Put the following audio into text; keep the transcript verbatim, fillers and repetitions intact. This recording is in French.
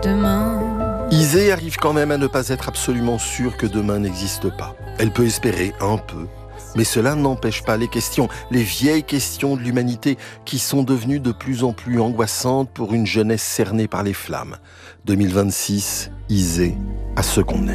demain. Isée arrive quand même à ne pas être absolument sûre que demain n'existe pas. Elle peut espérer un peu, mais cela n'empêche pas les questions, les vieilles questions de l'humanité qui sont devenues de plus en plus angoissantes pour une jeunesse cernée par les flammes. deux mille vingt-six, Isée, à ce qu'on est.